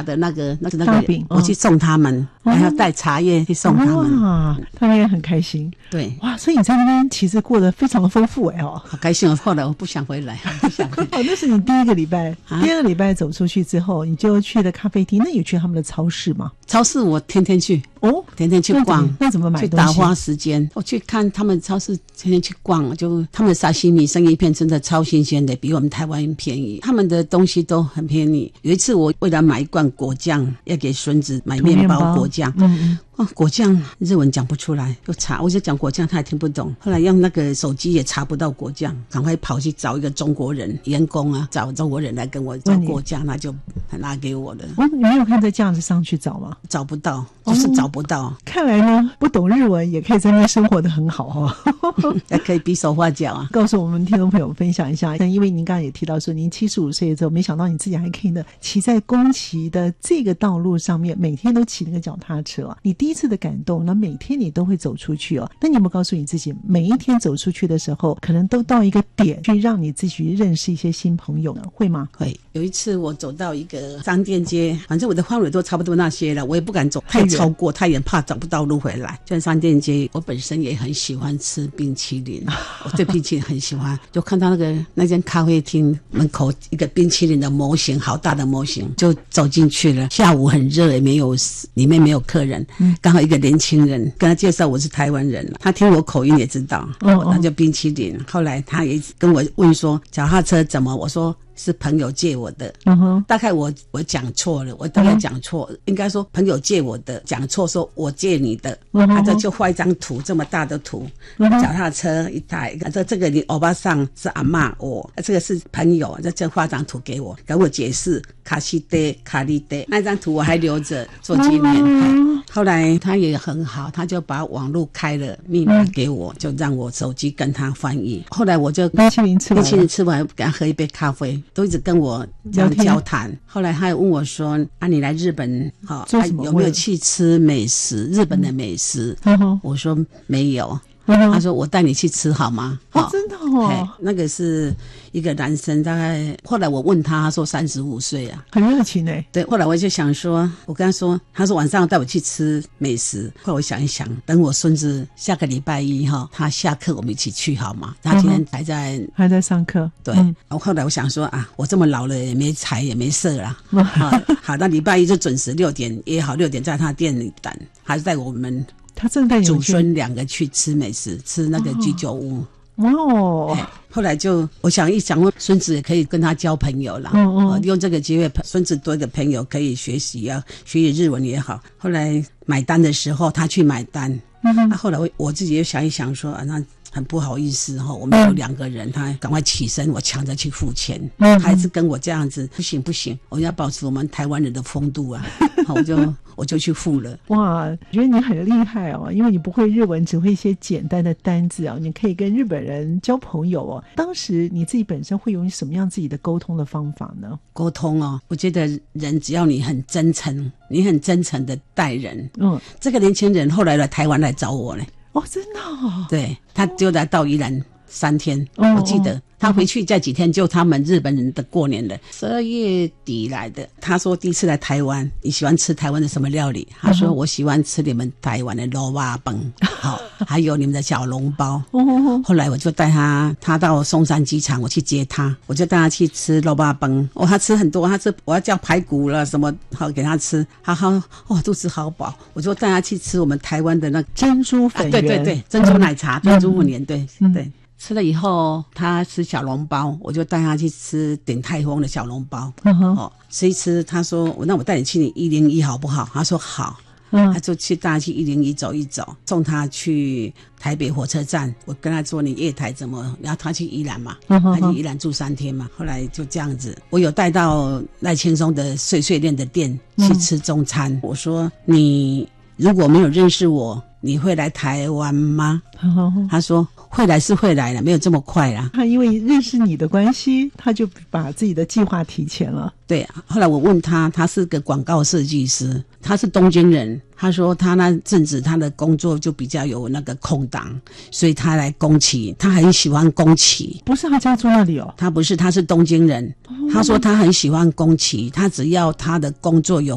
的那个大饼， 我去送他们，还要带茶叶去送他们。 哇，他们也很开心。 对， 哇，所以你在那边其实过得非常的丰富好开心。后来我不想回来，不想回来。 那是你第一个礼拜，第二个礼拜走出去之后，你就去了咖啡厅。那有去他们的超市吗？ 超市我天天去天天去逛。 那怎么买东西？ 去打发时间。我去看他们超市，天天去逛，就他们的沙西米生鱼片真的超新鲜的，比我们台湾便宜。他们的东西都很便宜。有一次我为了买一罐果酱，要给孙子买面包果酱。果酱日文讲不出来，就查，我就讲果酱，他也听不懂。后来用那个手机也查不到果酱，赶快跑去找一个中国人员工找中国人来跟我找果酱，那就拿给我了。 你没有看在架子上去找吗？ 找不到，就是找不到。 看来呢，不懂日文也可以在那边生活得很好也可以比手画脚啊。 告诉我们听众朋友分享一下，因为您刚才也提到说，您75岁之后，没想到你自己还可以呢，骑在宫崎的这个道路上面，每天都骑那个脚踏车你第一次的感动，那每天你都会走出去那你有没有告诉你自己，每一天走出去的时候，可能都到一个点，去让你自己认识一些新朋友呢？会吗？ 会。有一次我走到一个商店街，反正我的范围都差不多那些了，我也不敢走太超过，太远怕找不到路回来。就商店街，我本身也很喜欢吃冰淇淋，我对冰淇淋很喜欢，就看到那间咖啡厅门口一个冰淇淋的模型，好大的模型，就走进去了。下午很热，也没有里面没有客人，刚好一个年轻人跟他介绍我是台湾人，他听我口音也知道，那就冰淇淋。后来他也跟我问说脚踏车怎么，我说是朋友借我的。大概我讲错了，我大概讲错，应该说朋友借我的，讲错说我借你的。他就画一张图，这么大的图，脚踏车一台，这个你欧巴桑是阿嬷，我这个是朋友，这画张图给我，跟我解释卡西德卡利德，那张图我还留着做纪念。后来他也很好，他就把网络开了密码给我，就让我手机跟他翻译。后来我就冰淇淋吃完给他喝一杯咖啡，都一直跟我这样交谈。后来他还问我说你来日本有没有去吃美食，日本的美食？我说没有。他说我带你去吃好吗？ 真的那个是一个男生，大概后来我问他说35岁很热情对， 后来我就想说，我跟他说，他说晚上带我去吃美食。后来我想一想，等我孙子下个礼拜一他下课我们一起去好吗？他今天还在上课。对，后来我想说我这么老了也没财也没色啦。好，那礼拜一就准时6点约好，6点在他店里等，还是带我们他正带祖孙2个去吃美食，吃那个居酒屋。后来就我想一想，孙子也可以跟他交朋友啦。用这个机会，孙子多一个朋友可以学习学习日文也好。后来买单的时候，他去买单。后来我自己又想一想说那很不好意思我们有2个人，他赶快起身，我抢着去付钱。还是跟我这样子，不行，我要保持我们台湾人的风度我就去付了。哇， 我觉得你很厉害因为你不会日文，只会一些简单的单字你可以跟日本人交朋友当时你自己本身会用什么样自己的沟通的方法呢？ 沟通我觉得人只要你很真诚，你很真诚的待人。这个年轻人后来来台湾来找我呢。 真的对，他就来到宜兰3天。我记得他回去这几天就他们日本人的过年了，12月底来的。他说第一次来台湾，你喜欢吃台湾的什么料理？他说我喜欢吃你们台湾的肉蛙饭还有你们的小笼包。后来我就带他到松山机场，我去接他，我就带他去吃肉蛙饭。他吃很多，他吃我要叫排骨了什么好给他吃，肚子好饱。我就带他去吃我们台湾的那珍珠粉圆。 对，珍珠奶茶，珍珠粉圆。对。吃了以后他吃小笼包，我就带他去吃鼎泰丰的小笼包。吃一吃，他说那我带你去你101好不好？他说好。他就带他去101走一走，送他去台北火车站，我跟他说你月台怎么，然后他去宜兰嘛，他去宜兰住3天嘛。后来就这样子，我有带到赖青松的碎碎念的店去吃中餐。我说你如果没有认识我，你会来台湾吗？他说会来是会来了，没有这么快啦。 他因为认识你的关系，他就把自己的计划提前了。 对，后来我问他，他是个广告设计师，他是东京人。他说他那阵子他的工作就比较有那个空档，所以他来宫崎，他很喜欢宫崎。 不是他家住那里他不是，他是东京人。他说他很喜欢宫崎，他只要他的工作有